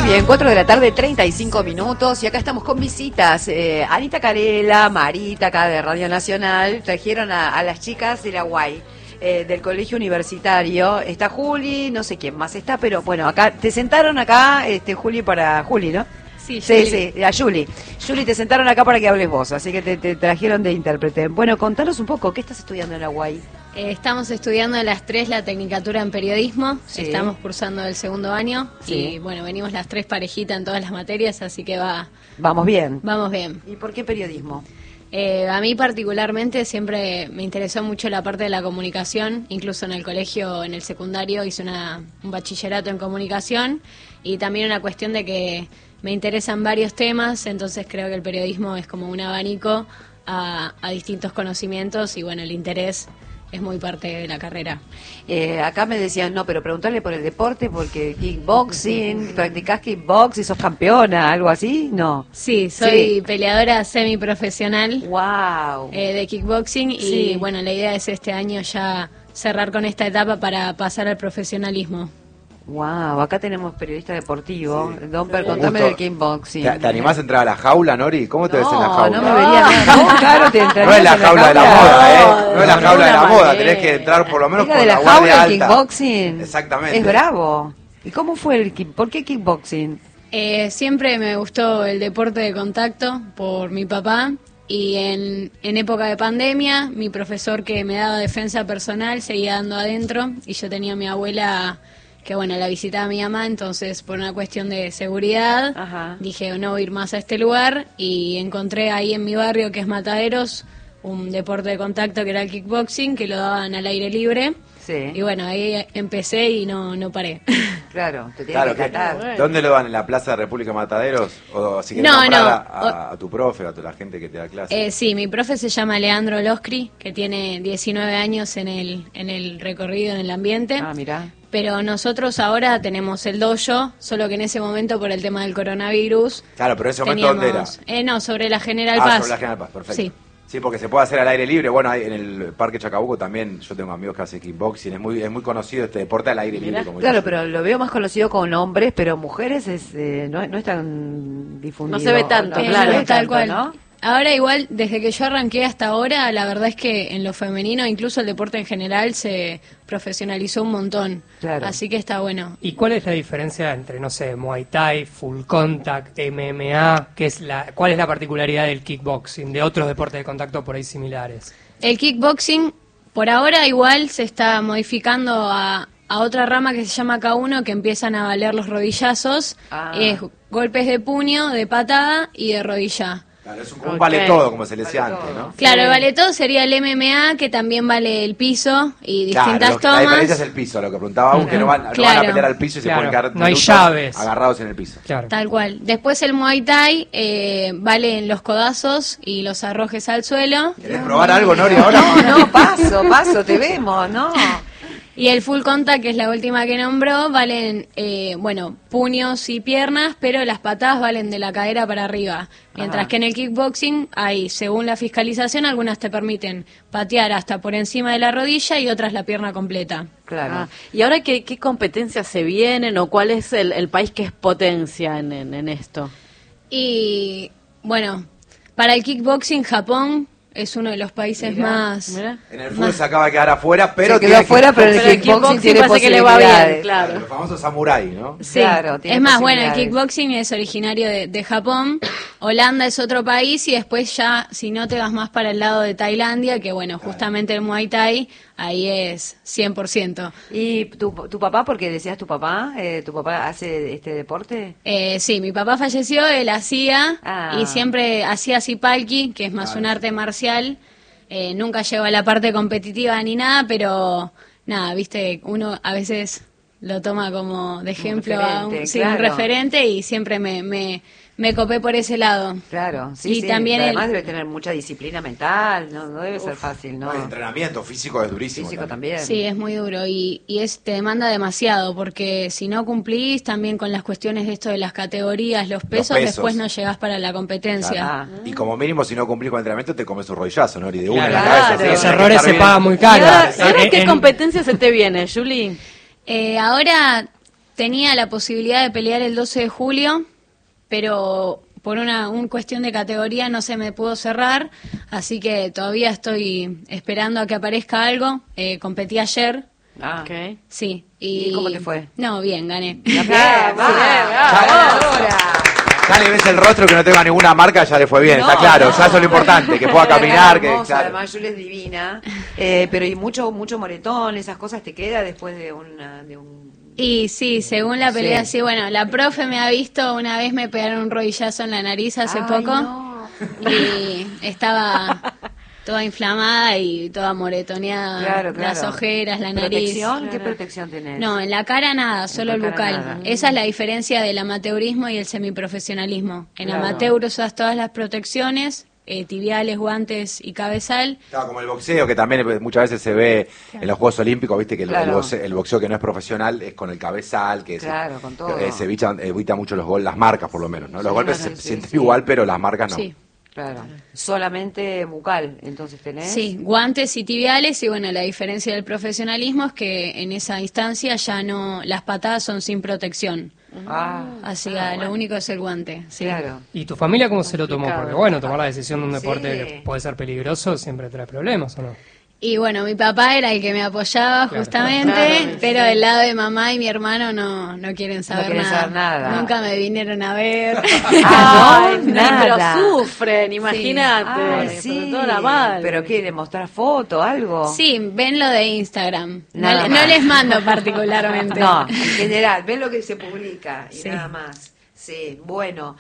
bien, 4 de la tarde, 35 minutos, y acá estamos con visitas. Anita Carela, Marita, acá de Radio Nacional, trajeron a las chicas de la UAI, del colegio universitario. Está Juli, no sé quién más está, pero bueno, acá te sentaron acá, Juli, para Juli, ¿no? Sí, a Juli. Juli, te sentaron acá para que hables vos, así que te trajeron de intérprete. Bueno, contanos un poco, ¿qué estás estudiando en la UAI? Estamos estudiando las tres la tecnicatura en periodismo, Sí. Estamos cursando el segundo año Sí. y bueno, venimos las tres parejitas en todas las materias, así que Vamos bien. vamos bien. ¿Y por qué periodismo? A mí particularmente siempre me interesó mucho la parte de la comunicación, incluso en el colegio, en el secundario, hice un bachillerato en comunicación y también una cuestión de que me interesan varios temas, entonces creo que el periodismo es como un abanico a distintos conocimientos y bueno, el interés es muy parte de la carrera. Acá me decían, no, pero preguntarle por el deporte, porque kickboxing, practicás kickboxing, sos campeona, algo así, ¿no? Sí, soy peleadora semiprofesional Wow. de kickboxing Sí. y bueno, la idea es este año ya cerrar con esta etapa para pasar al profesionalismo. Wow, acá tenemos periodista deportivo. Sí. Domper, Un contame gusto. del kickboxing. ¿Te animás a entrar a la jaula, Nori? ¿Cómo te ves en la jaula? No me vería nada. ¿Vos, Caro, te No entrarías es la en jaula de la moda, ¿eh? No es la No, jaula de la una moda. manera. Tenés que entrar por lo menos Es la por de la la guardia jaula, el alta. kickboxing. Exactamente. Es bravo. ¿Y cómo fue el por qué kickboxing? Siempre me gustó el deporte de contacto por mi papá y en época de pandemia mi profesor que me daba defensa personal seguía dando adentro y yo tenía a mi abuela que bueno, la visitaba a mi mamá, entonces por una cuestión de seguridad Ajá. dije no voy a ir más a este lugar y encontré ahí en mi barrio que es Mataderos un deporte de contacto que era el kickboxing que lo daban al aire libre. Sí. Y bueno, ahí empecé y no paré. Claro, te tiene Claro, que catar. ¿dónde lo dan? ¿En la Plaza de República Mataderos? O si querés No, nombrar no. a tu profe, a la gente que te da clase. Sí, mi profe se llama Leandro Loscri, que tiene 19 años en el recorrido, en el ambiente. Ah, mirá. Pero nosotros ahora tenemos el dojo, solo que en ese momento por el tema del coronavirus. Claro, pero ese momento, ¿dónde era? No, sobre la General Paz. Sobre la General Paz, perfecto. Sí. Sí, porque se puede hacer al aire libre. Bueno, ahí en el Parque Chacabuco también yo tengo amigos que hacen kickboxing. Es muy conocido este deporte al aire libre. Como Claro, dices. pero lo veo más conocido con hombres, pero mujeres no es tan difundido. No se ve tanto, no claro. se ve Tal tanto, cual. ¿no? Ahora igual, desde que yo arranqué hasta ahora, la verdad es que en lo femenino, incluso el deporte en general, se profesionalizó un montón. Claro. Así que está bueno. ¿Y cuál es la diferencia entre, no sé, Muay Thai, Full Contact, MMA? ¿Cuál es la particularidad del kickboxing, de otros deportes de contacto por ahí similares? El kickboxing, por ahora igual se está modificando a otra rama que se llama K1, que empiezan a valer los rodillazos. Ah. Es golpes de puño, de patada y de rodilla. Claro, es un vale todo, como se le decía antes, ¿no? Claro, el vale todo sería el MMA, que también vale el piso y distintas Claro, la diferencia es tomas. el piso, lo que preguntaba, aunque no van a Claro. pelear al piso y se Claro, pueden quedar no hay minutos llaves. agarrados en el piso. Claro. Tal cual. Después el Muay Thai valen los codazos y los arrojes al suelo. ¿Querés probar algo, Nori, ahora? No, paso, te vemos, ¿no? Y el full contact, que es la última que nombró, valen, puños y piernas, pero las patadas valen de la cadera para arriba. Mientras Ajá. que en el kickboxing, hay, según la fiscalización, algunas te permiten patear hasta por encima de la rodilla y otras la pierna completa. Claro. Ah, ¿y ahora qué competencias se vienen o cuál es el país que es potencia en esto? Y, bueno, para el kickboxing, Japón es uno de los países Mirá, más... Mirá. En el fútbol se acaba de quedar afuera, pero Se quedó tiene afuera, pero en Pero el kickboxing tiene parece que le va posibilidades. bien, claro. Los famosos samurái, ¿no? Sí, Claro, tiene es más, bueno, el posibilidades. kickboxing es originario de Japón, Holanda es otro país y después ya, si no te vas más para el lado de Tailandia, que bueno, justamente el Muay Thai, ahí es 100%. ¿Y tu papá, porque decías tu papá hace este deporte? Sí, mi papá falleció, él hacía Ah. y siempre hacía sipalki, que es más un arte marcial. Nunca llegó a la parte competitiva ni nada, pero nada, viste, uno a veces lo toma como de ejemplo a un referente, claro. referente y siempre me copé por ese lado. Claro, sí, Y sí. también Además el- debe tener mucha disciplina mental, no debe ser fácil, ¿no? No, el entrenamiento físico es durísimo. Físico también. Sí, es muy duro y te demanda demasiado porque si no cumplís también con las cuestiones de esto de las categorías, los pesos. Después no llegás para la competencia. Ah. Y como mínimo, si no cumplís con el entrenamiento, te comes un rodillazo, Nori, de una en la Claro. cabeza. Claro. así que Los tenés que errores estar se bien. pagan muy ¿Y caro. ahora qué competencia se te viene, Julie? Ahora tenía la posibilidad de pelear el 12 de julio, pero por una cuestión de categoría no se me pudo cerrar, así que todavía estoy esperando a que aparezca algo. Competí ayer. Ah, Ok. Sí. ¿Y cómo te fue? No, bien, gané. Bien, Ya le ves el rostro que no tenga ninguna marca, ya le fue bien, está No, claro, no. ya eso es lo importante, que pueda caminar, que Hermosa, claro. además Julia es divina, pero y mucho moretón, esas cosas te queda después de un... Y sí, según la pelea, Sí. sí, bueno, la profe me ha visto, una vez me pegaron un rodillazo en la nariz hace Ay, poco no. y estaba toda inflamada y toda moretoneada, Claro, las ojeras, la nariz. ¿Protección? ¿Qué protección tenés? No, en la cara nada, solo el la cara bucal. nada. Esa es la diferencia del amateurismo y el semiprofesionalismo. En Claro. amateur usas todas las protecciones, tibiales, guantes y cabezal. Claro, como el boxeo, que también muchas veces se ve en los Juegos Olímpicos, viste que Claro. el boxeo que no es profesional es con el cabezal, que Claro, con todo. se evita mucho las marcas por lo menos, ¿no? Los golpes claro, se sí, sienten sí. igual, pero las marcas no. Sí. Claro, solamente bucal, entonces tenés. Sí, guantes y tibiales, y bueno, la diferencia del profesionalismo es que en esa instancia ya no, las patadas son sin protección. Así que lo único es el guante. Sí. Claro. ¿Y tu familia cómo se lo tomó? Complicado. Porque bueno, tomar la decisión de un deporte Sí. que puede ser peligroso siempre trae problemas, ¿o no? Y bueno, mi papá era el que me apoyaba Claro. justamente, Claro, pero del lado de mamá y mi hermano no quieren saber, quieren nada. saber nada. Nunca me vinieron a ver. Ay, no, no, pero nada. sufren, imagínate. Ay, Sobre sí. todo la madre. ¿Pero qué? ¿Le mostrás foto, algo? Sí, ven lo de Instagram. Nada No más. les mando particularmente. No, en general, ven lo que se publica y Sí. nada más. Sí, bueno.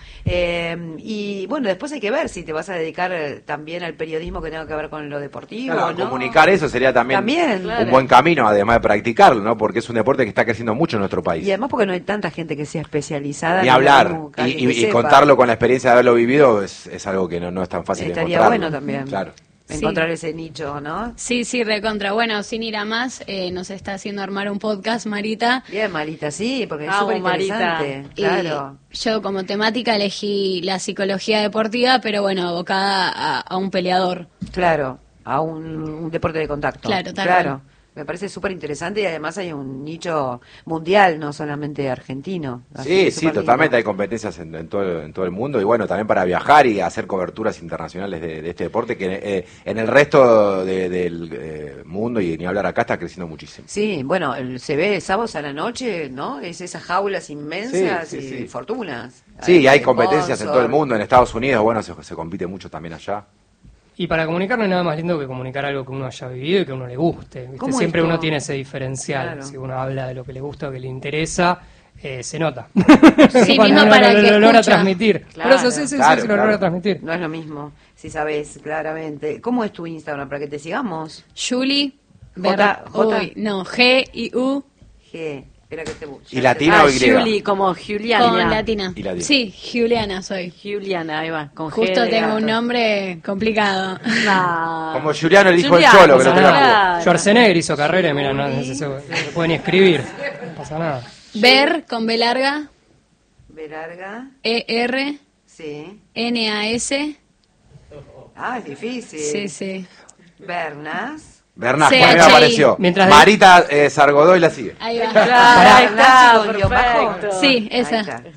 Y bueno, después hay que ver si te vas a dedicar también al periodismo que tenga que ver con lo deportivo, Claro, ¿no? comunicar eso sería también, También, un claro. buen camino, además de practicarlo, ¿no? Porque es un deporte que está creciendo mucho en nuestro país. Y además porque no hay tanta gente que sea especializada. Ni en hablar, lo que y sepa. contarlo con la experiencia de haberlo vivido es algo que no es tan fácil de Estaría encontrarlo. bueno también. Claro. Encontrar ese nicho, ¿no? Sí, recontra. Bueno, sin ir a más, nos está haciendo armar un podcast, Marita. Bien, Marita, sí, porque es Vamos, súper interesante. Y Claro. yo como temática elegí la psicología deportiva, pero bueno, abocada a un peleador. Claro, a un deporte de contacto. Claro, tal claro. cual. Me parece súper interesante y además hay un nicho mundial, no solamente argentino. Así Sí, que sí, súper totalmente. lindo. Hay competencias en todo el mundo y bueno, también para viajar y hacer coberturas internacionales de este deporte que en el resto del mundo y ni hablar acá está creciendo muchísimo. Sí, bueno, se ve sábados a la noche, ¿no? Es esas jaulas inmensas Sí, sí, y sí. fortunas. Sí, hay en competencias en todo el sponsor. mundo. En Estados Unidos, bueno, se compite mucho también allá. Y para comunicar no hay nada más lindo que comunicar algo que uno haya vivido y que a uno le guste. ¿viste? ¿Cómo Siempre esto? uno tiene ese diferencial. Claro. Si uno habla de lo que le gusta o que le interesa, se nota. Sí, Cuando mismo para el que lo logra escucha. transmitir. Claro, Por eso sí, claro, lo claro. logra transmitir. No es lo mismo, si sabes claramente. ¿Cómo es tu Instagram para que te sigamos? Julie. J. Uy, no, G-I-U G. Espera que te ¿Y latina o Y? Julie, como Juliana. con latina. Y latina. Sí, Juliana soy. Juliana, ahí va, con G Justo de tengo gato. un nombre complicado. No. Como Juliano, el hijo del Juliana, Cholo, que lo Pasa tenemos. nada. Claro. Schwarzenegger hizo carrera y mira, no se puede ni escribir. No pasa nada. Ver con B larga, B larga. E-R, Sí. N-A-S. Ah, es difícil. Sí, sí. Bernas. Bernat, CHI. por ahí me apareció. Mientras Marita Sargodoy la sigue. Ahí va. Claro, ahí Nazi está, con guión bajo. perfecto. Sí, Ahí esa. está.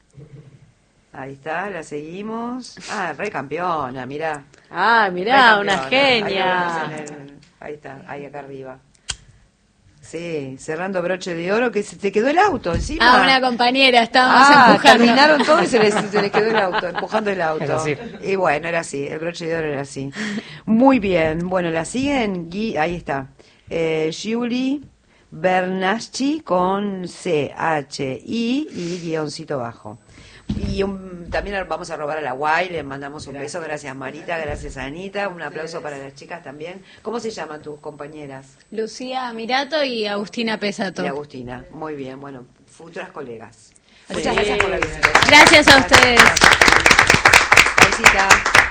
Ahí está, la seguimos. Ah, re campeona, mirá. Ah, Re mirá, una campeona. Ahí lo genia. vemos en el- Ahí está, ahí acá arriba. Sí, cerrando broche de oro, que se te quedó el auto encima. Ah, una compañera, estábamos empujando. terminaron todo y se les quedó el auto, empujando el auto. Es así. Y bueno, era así, el broche de oro era así. Muy bien, bueno, la siguen, ahí está. Julie Bernaschi con C-H-I y guioncito bajo. Y también vamos a robar a la Guay, le mandamos un beso, gracias Marita, gracias Anita, un aplauso para las chicas también. ¿Cómo se llaman tus compañeras? Lucía Mirato y Agustina Pesato. Y Agustina, muy bien, bueno, futuras colegas. Muchas gracias por la visita. Gracias a ustedes. Visita.